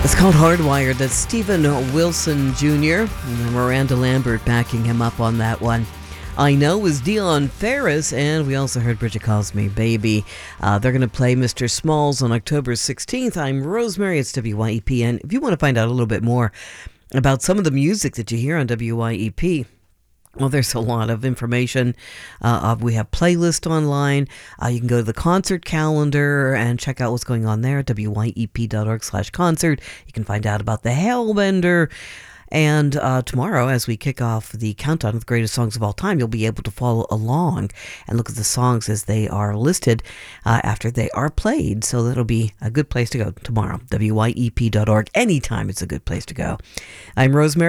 It's called Hardwired. That's Stephen Wilson Jr. and Miranda Lambert backing him up on that one. I Know was Dion Ferris, and we also heard Bridget Calls Me Baby. They're going to play Mr. Smalls on October 16th. I'm Rosemary. It's WYEP. And if you want to find out a little bit more about some of the music that you hear on WYEP, well, there's a lot of information. We have playlists online. You can go to the concert calendar and check out what's going on there at wyep.org/concert. You can find out about the Hellbender. And tomorrow, as we kick off the countdown of the greatest songs of all time, you'll be able to follow along and look at the songs as they are listed after they are played. So that'll be a good place to go tomorrow. wyep.org. Anytime it's a good place to go. I'm Rosemary.